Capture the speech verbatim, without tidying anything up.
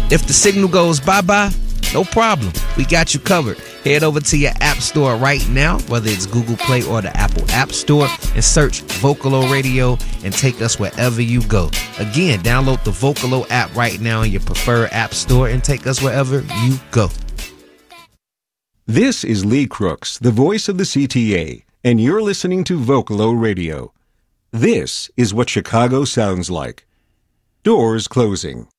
If the signal goes bye-bye, no problem. We got you covered. Head over to your app store right now, whether it's Google Play or the Apple App Store, and search Vocalo Radio and take us wherever you go. Again, download the Vocalo app right now in your preferred app store and take us wherever you go. This is Lee Crooks, the voice of the C T A, and you're listening to Vocalo Radio. This is what Chicago sounds like. Doors closing.